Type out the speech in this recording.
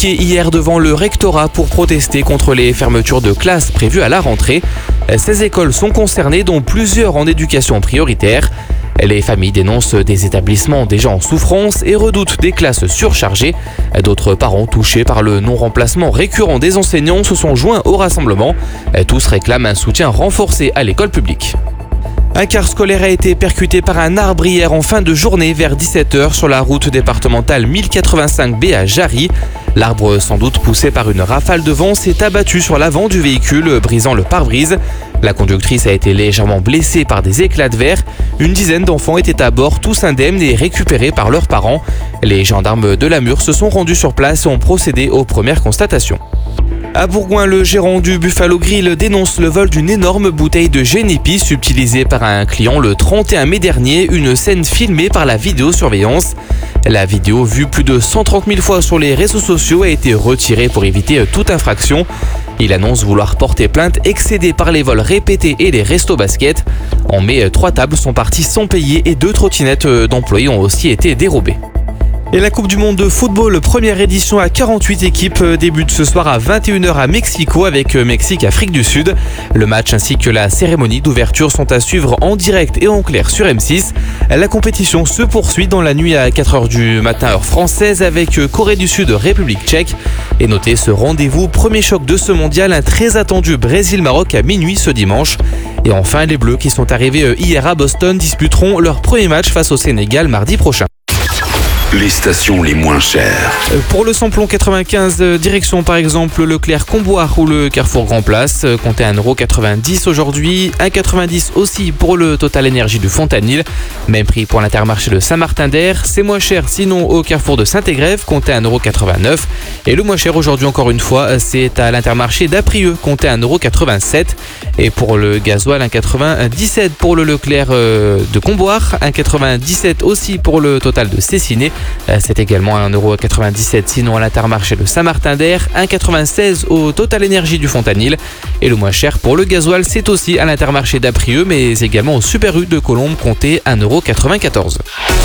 piquet hier devant le rectorat pour protester contre les fermetures de classes prévues à la rentrée. 16 écoles sont concernées, dont plusieurs en éducation prioritaire. Les familles dénoncent des établissements déjà en souffrance et redoutent des classes surchargées. D'autres parents touchés par le non-remplacement récurrent des enseignants se sont joints au rassemblement. Tous réclament un soutien renforcé à l'école publique. Un car scolaire a été percuté par un arbre hier en fin de journée vers 17h sur la route départementale 1085B à Jarry. L'arbre, sans doute poussé par une rafale de vent, s'est abattu sur l'avant du véhicule, brisant le pare-brise. La conductrice a été légèrement blessée par des éclats de verre. Une dizaine d'enfants étaient à bord, tous indemnes et récupérés par leurs parents. Les gendarmes de Lamur se sont rendus sur place et ont procédé aux premières constatations. À Bourgoin, le gérant du Buffalo Grill dénonce le vol d'une énorme bouteille de Génépi subtilisée par un client le 31 mai dernier, une scène filmée par la vidéosurveillance. La vidéo, vue plus de 130 000 fois sur les réseaux sociaux, a été retirée pour éviter toute infraction. Il annonce vouloir porter plainte, excédé par les vols répétés et les restos basket. En mai, 3 tables sont parties sans payer et 2 trottinettes d'employés ont aussi été dérobées. Et la Coupe du Monde de football, première édition à 48 équipes, débute ce soir à 21h à Mexico avec Mexique-Afrique du Sud. Le match ainsi que la cérémonie d'ouverture sont à suivre en direct et en clair sur M6. La compétition se poursuit dans la nuit à 4h du matin heure française avec Corée du Sud, République tchèque. Et notez ce rendez-vous, premier choc de ce mondial, un très attendu Brésil-Maroc à minuit ce dimanche. Et enfin, les Bleus qui sont arrivés hier à Boston disputeront leur premier match face au Sénégal mardi prochain. Les stations les moins chères. Pour le samplon 95, direction par exemple Leclerc-Comboire ou le Carrefour Grand Place, comptez 1,90€ aujourd'hui, 1,90€ aussi pour le Total Énergie du Fontanil, même prix pour l'Intermarché de Saint-Martin-d'Air, c'est moins cher sinon au Carrefour de Saint-Égrève, comptez 1,89€, et le moins cher aujourd'hui encore une fois, c'est à l'Intermarché d'Aprieux, comptez 1,87€, et pour le gasoil 1,97€ pour le Leclerc de Comboire, 1,97€ aussi pour le Total de Cessiné. C'est également 1,97€ sinon à l'Intermarché de Saint-Martin-d'Air, 1,96€ au Total Énergie du Fontanil. Et le moins cher pour le gasoil, c'est aussi à l'Intermarché d'Aprieux, mais également au Super U de Colombes, comptez 1,94€.